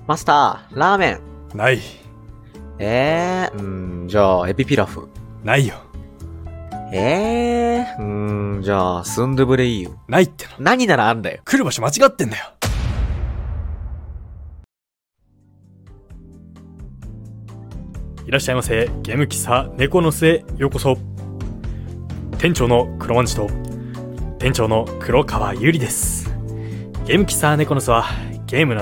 マスター、ラーメン。 ない。 じゃあ、エビピラフ。 ないよ。 じゃあ、スンドゥブレイユ。 ないっての。 何ならあんだよ。 来る場所間違ってんだよ。いらっしゃいませ。ゲーム喫茶猫の巣へようこそ。店長の黒万次と店長の黒川ゆりです。ゲーム喫茶猫の巣はゲームの